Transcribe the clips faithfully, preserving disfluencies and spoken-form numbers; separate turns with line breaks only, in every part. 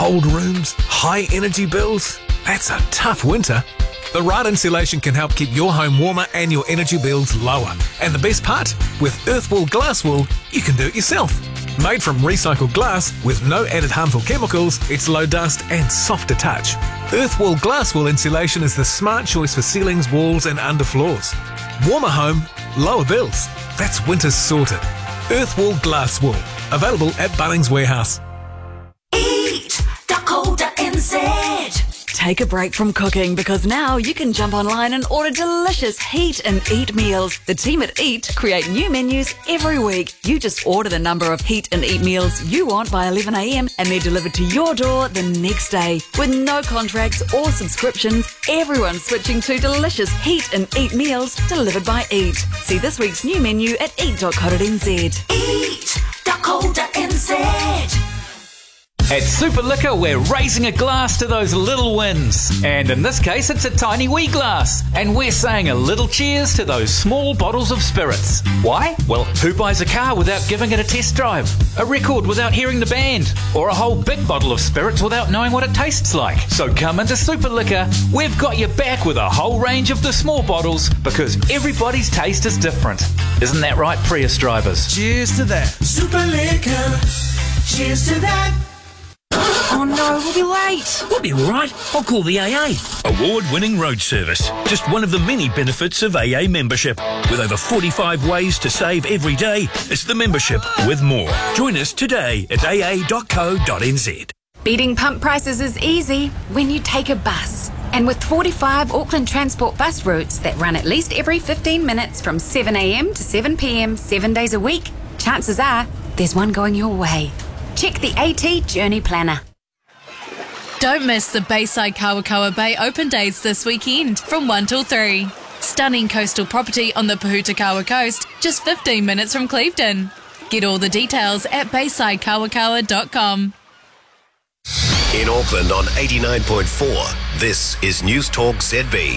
Cold rooms, high energy bills. That's a tough winter. The right insulation can help keep your home warmer and your energy bills lower. And the best part? With Earthwall Glass Wool, you can do it yourself. Made from recycled glass with no added harmful chemicals, it's low dust and soft to touch. Earthwall Glass Wool insulation is the smart choice for ceilings, walls and underfloors. Warmer home, lower bills. That's winter's sorted. Earthwall Glass Wool. Available at Bunnings Warehouse.
eat dot co dot n z.
Take a break from cooking because now you can jump online and order delicious Heat and Eat meals. The team at Eat create new menus every week. You just order the number of Heat and Eat meals you want by eleven a m and they're delivered to your door the next day. With no contracts or subscriptions, everyone's switching to delicious Heat and Eat meals delivered by Eat. See this week's new menu at eat dot co dot n z.
eat dot co dot n z.
At Super Liquor, we're raising a glass to those little wins. And in this case, it's a tiny wee glass. And we're saying a little cheers to those small bottles of spirits. Why? Well, who buys a car without giving it a test drive? A record without hearing the band? Or a whole big bottle of spirits without knowing what it tastes like? So come into Super Liquor. We've got you back with a whole range of the small bottles because everybody's taste is different. Isn't that right, Prius drivers?
Cheers to that. Super Liquor. Cheers to that.
Oh no, we'll be late.
We'll be all right. I'll call the A A. Award-winning road service. Just one of the many benefits of A A membership. With over forty-five ways to save every day, it's the membership with more. Join us today at a a dot co dot n z.
Beating pump prices is easy when you take a bus. And with forty-five Auckland Transport bus routes that run at least every fifteen minutes from seven a m to seven p m seven days a week, chances are there's one going your way. Check the AT Journey Planner.
Don't miss the Bayside Kawakawa Bay open days this weekend from one till three. Stunning coastal property on the Pahutakawa coast, just fifteen minutes from Clevedon. Get all the details at bayside kawakawa dot com.
In Auckland on eighty-nine point four, this is News Talk Z B.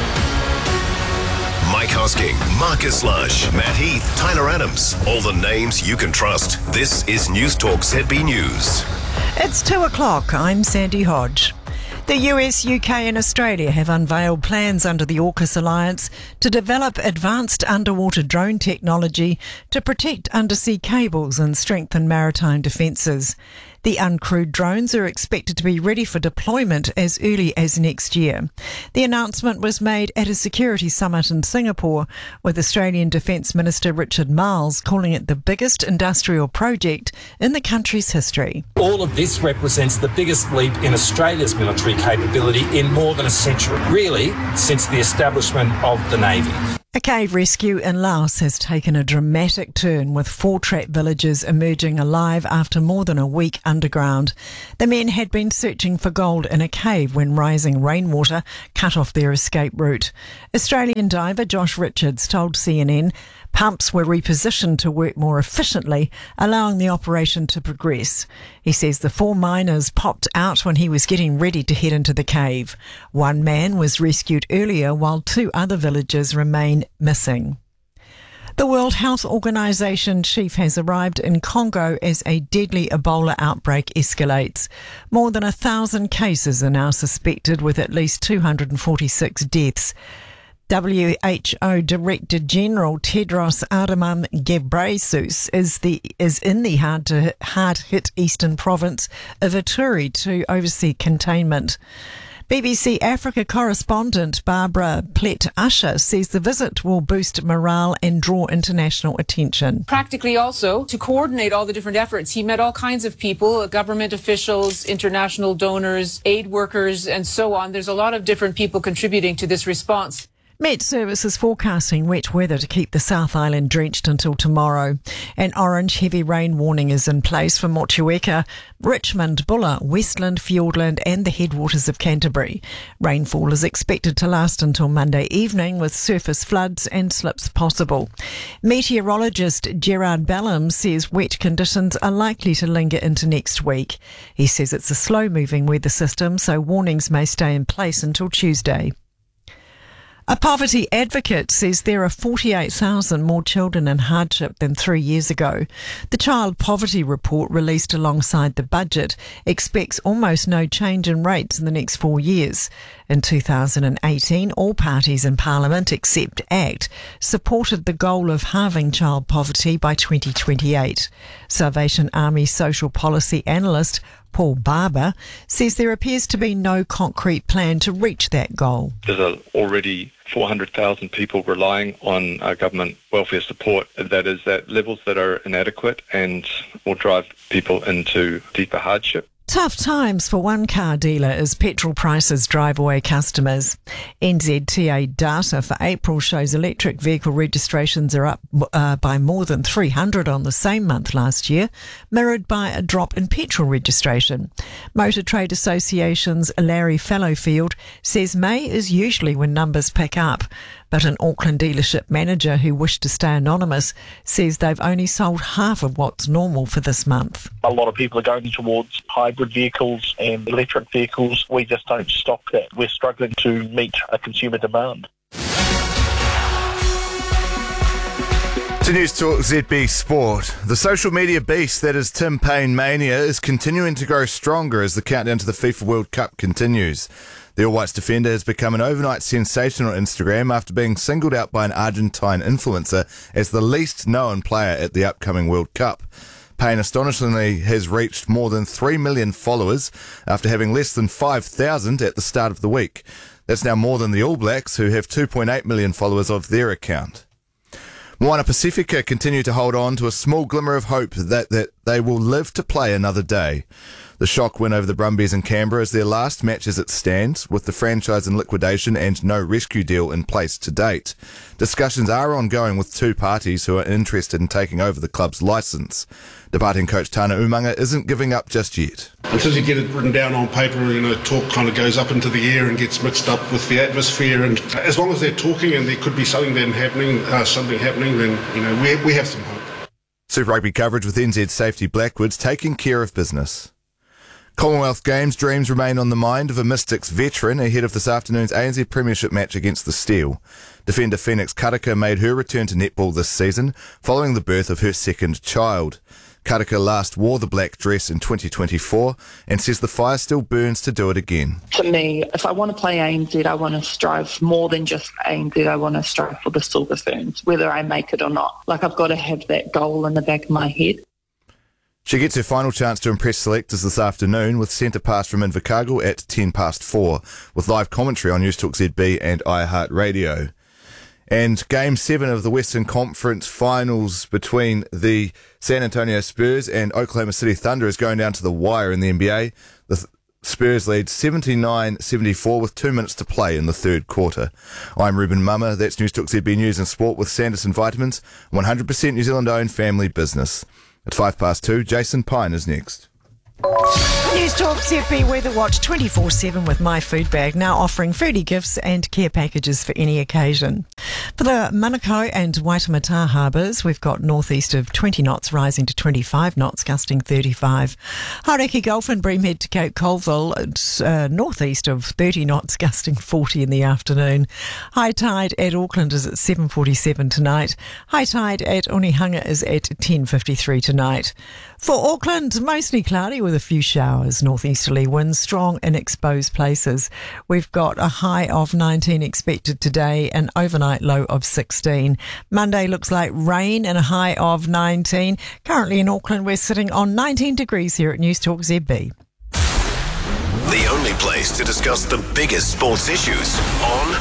Mike Hosking, Marcus Lush, Matt Heath, Tyler Adams. All the names you can trust. This is News Talk Z B News.
It's two o'clock. I'm Sandy Hodge. The U S, U K and Australia have unveiled plans under the AUKUS alliance to develop advanced underwater drone technology to protect undersea cables and strengthen maritime defences. The uncrewed drones are expected to be ready for deployment as early as next year. The announcement was made at a security summit in Singapore, with Australian Defence Minister Richard Marles calling it the biggest industrial project in the country's history.
All of this represents the biggest leap in Australia's military capability in more than a century, really since the establishment of the Navy.
A cave rescue in Laos has taken a dramatic turn, with four trapped villagers emerging alive after more than a week underground. The men had been searching for gold in a cave when rising rainwater cut off their escape route. Australian diver Josh Richards told C N N pumps were repositioned to work more efficiently, allowing the operation to progress. He says the four miners popped out when he was getting ready to head into the cave. One man was rescued earlier, while two other villagers remain missing. The World Health Organization chief has arrived in Congo as a deadly Ebola outbreak escalates. More than a thousand cases are now suspected, with at least two hundred forty-six deaths. W H O Director General Tedros Adhanom Ghebreyesus is the is in the hard to hard hit eastern province of Ituri to oversee containment. B B C Africa correspondent Barbara Plett-Usher says the visit will boost morale and draw international attention.
Practically also to coordinate all the different efforts. He met all kinds of people, government officials, international donors, aid workers, and so on. There's a lot of different people contributing to this response.
Met Service is forecasting wet weather to keep the South Island drenched until tomorrow. An orange heavy rain warning is in place for Motueka, Richmond, Buller, Westland, Fiordland and the headwaters of Canterbury. Rainfall is expected to last until Monday evening, with surface floods and slips possible. Meteorologist Gerard Ballum says wet conditions are likely to linger into next week. He says it's a slow-moving weather system, so warnings may stay in place until Tuesday. A poverty advocate says there are forty-eight thousand more children in hardship than three years ago. The Child Poverty Report released alongside the budget expects almost no change in rates in the next four years. In two thousand eighteen, all parties in Parliament except ACT supported the goal of halving child poverty by twenty twenty-eight. Salvation Army social policy analyst Paul Barber says there appears to be no concrete plan to reach that goal.
There's already four hundred thousand people relying on uh, government welfare support that is at levels that are inadequate and will drive people into deeper hardship.
Tough times for one car dealer as petrol prices drive away customers. N Z T A data for April shows electric vehicle registrations are up uh, by more than three hundred on the same month last year, mirrored by a drop in petrol registration. Motor Trade Association's Larry Fallowfield says May is usually when numbers pick up, but an Auckland dealership manager who wished to stay anonymous says they've only sold half of what's normal for this month.
A lot of people are going towards hybrid vehicles and electric vehicles. We just don't stock that. We're struggling to meet a consumer demand.
To News Talk Z B Sport. The social media beast that is Tim Payne mania is continuing to grow stronger as the countdown to the FIFA World Cup continues. The All Whites defender has become an overnight sensation on Instagram after being singled out by an Argentine influencer as the least known player at the upcoming World Cup. Payne astonishingly has reached more than three million followers after having less than five thousand at the start of the week. That's now more than the All Blacks, who have two point eight million followers of their account. Moana Pacifica continue to hold on to a small glimmer of hope that, that they will live to play another day. The shock win over the Brumbies in Canberra is their last match as it stands, with the franchise in liquidation and no rescue deal in place to date. Discussions are ongoing with two parties who are interested in taking over the club's licence. Departing coach Tana Umaga isn't giving up just yet.
Until you get it written down on paper, you know, talk kind of goes up into the air and gets mixed up with the atmosphere. And as long as they're talking and there could be something then happening, uh, something happening, then you know we we have some hope.
Super Rugby coverage with N Z Safety Blackwoods taking care of business. Commonwealth Games dreams remain on the mind of a Mystics veteran ahead of this afternoon's A N Z Premiership match against the Steel. Defender Phoenix Karaka made her return to netball this season following the birth of her second child. Karaka last wore the black dress in twenty twenty-four and says the fire still burns to do it again.
To me, if I want to play A N Z, I want to strive more than just A N Z. I want to strive for the Silver Ferns, whether I make it or not. Like, I've got to have that goal in the back of my head.
She gets her final chance to impress selectors this afternoon with centre pass from Invercargill at ten past four, with live commentary on News Talk Z B and iHeartRadio. And Game seven of the Western Conference Finals between the San Antonio Spurs and Oklahoma City Thunder is going down to the wire in the N B A. The Spurs lead seventy-nine seventy-four with two minutes to play in the third quarter. I'm Ruben Mummer. That's News Talk Z B News and Sport with Sanderson Vitamins, one hundred percent New Zealand-owned family business. At five past two, Jason Pine is next.
News Talk Z B Weather Watch twenty-four seven with My Food Bag, now offering foodie gifts and care packages for any occasion. For the Manukau and Waitemata harbours, we've got northeast of twenty knots rising to twenty-five knots, gusting thirty-five. Hauraki Gulf and Breamhead to Cape Colville, it's uh, northeast of thirty knots, gusting forty in the afternoon. High tide at Auckland is at seven forty-seven tonight. High tide at Onehunga is at ten fifty-three tonight. For Auckland, mostly cloudy with a few showers, northeasterly winds strong in exposed places. We've got a high of nineteen expected today, an overnight low of sixteen. Monday looks like rain and a high of nineteen. Currently in Auckland, we're sitting on nineteen degrees here at News Talk Z B.
The only place to discuss the biggest sports issues on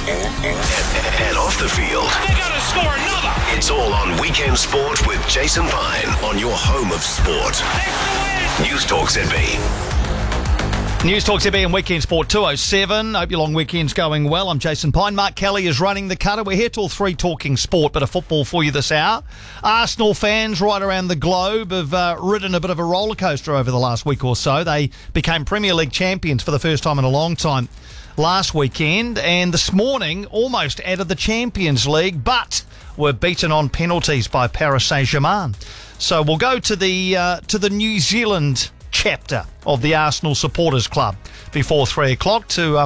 and off the field.
They're going to score another.
It's all on Weekend Sport with Jason Pine on your home of sport. News Talk Z B.
News Talk Z B and Weekend Sport two oh seven. Hope your long weekend's going well. I'm Jason Pine. Mark Kelly is running the cutter. We're here till three talking sport, bit of football for you this hour. Arsenal fans right around the globe have uh, ridden a bit of a roller coaster over the last week or so. They became Premier League champions for the first time in a long time last weekend, and this morning almost out of the Champions League, but were beaten on penalties by Paris Saint-Germain. So we'll go to the uh, to the New Zealand chapter of the Arsenal Supporters Club before three o'clock to um,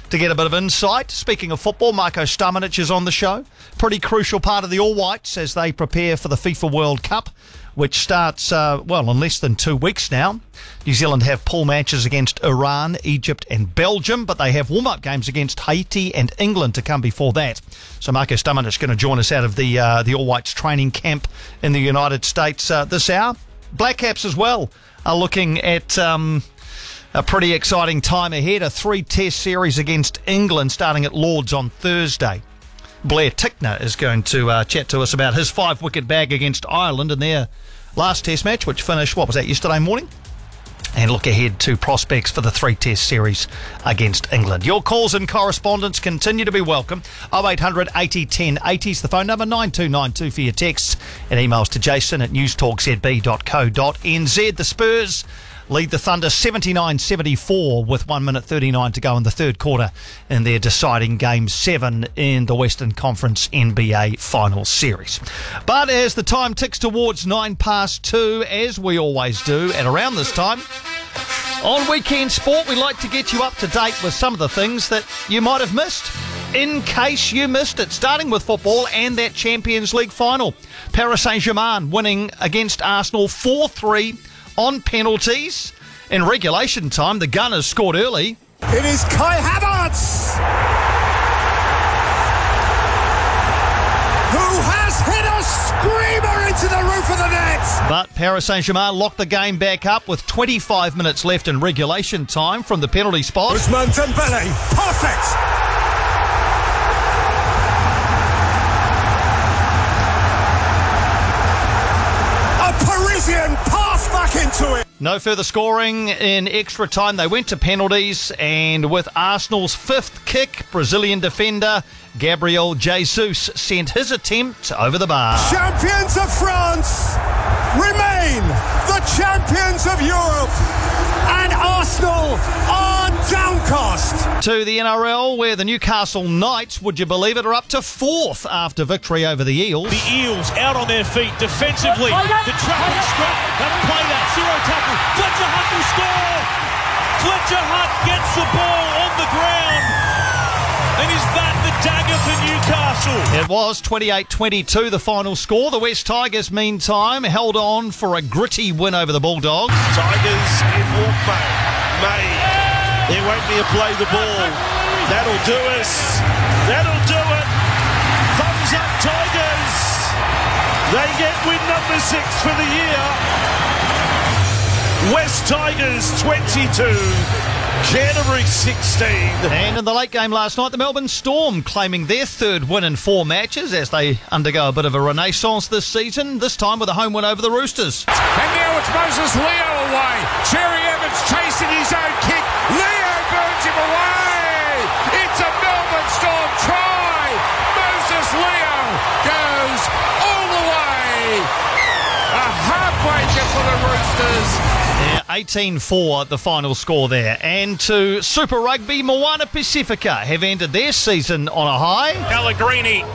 to get a bit of insight. Speaking of football, Marko Stamanic is on the show. Pretty crucial part of the All Whites as they prepare for the FIFA World Cup, which starts, uh, well, in less than two weeks now. New Zealand have pool matches against Iran, Egypt and Belgium, but they have warm-up games against Haiti and England to come before that. So Marko Stamanic is going to join us out of the uh, the All Whites training camp in the United States uh, this hour. Black Caps as well are looking at um, a pretty exciting time ahead. A three-test series against England starting at Lords on Thursday. Blair Tickner is going to uh, chat to us about his five-wicket bag against Ireland in their last test match, which finished, what was that, yesterday morning? And look ahead to prospects for the three-test series against England. Your calls and correspondence continue to be welcome. oh eight hundred eighty ten eighty is the phone number, nine two nine two for your texts, and emails to jason at newstalk z b dot co dot n z. The Spurs lead the Thunder seventy-nine seventy-four with one minute thirty-nine to go in the third quarter in their deciding Game seven in the Western Conference N B A Finals Series. But as the time ticks towards nine past two, as we always do at around this time, on Weekend Sport, we like to get you up to date with some of the things that you might have missed. In case you missed it, starting with football and that Champions League final. Paris Saint-Germain winning against Arsenal four three on penalties. In regulation time, the Gunners scored early.
It is Kai Havertz who has hit a screamer into the roof of the net.
But Paris Saint-Germain locked the game back up with twenty-five minutes left in regulation time from the penalty spot.
Ousmane Dembele, perfect. Parisian pass back into it.
No further scoring in extra time. They went to penalties, and with Arsenal's fifth kick, Brazilian defender Gabriel Jesus sent his attempt over the bar.
Champions of France remain the champions of Europe, and Arsenal are downcast.
To the N R L, where the Newcastle Knights, would you believe it, are up to fourth after victory over the Eels.
The Eels out on their feet defensively. The trapping strike. They'll play that. Zero tackle. Fletcher Hunt will score. Fletcher Hunt gets the ball on the ground. And is that the dagger for Newcastle?
It was twenty-eight twenty-two, the final score. The West Tigers, meantime, held on for a gritty win over the Bulldogs.
Tigers in walk mode. May. There won't be a play the ball. That'll do us. That'll do it. Thumbs up, Tigers. They get win number six for the year. West Tigers twenty-two. Canterbury sixteen.
And in the late game last night, the Melbourne Storm claiming their third win in four matches as they undergo a bit of a renaissance this season, this time with a home win over the Roosters.
And now it's Moses Leo away. Cherry Evans chasing his own kick. Leo burns him away. It's a Melbourne Storm try. Moses Leo goes all the way. A heartbreaker for the Roosters.
Yeah, eighteen four the final score there. And to Super Rugby, Moana Pacifica have ended their season on a high.
Pellegrini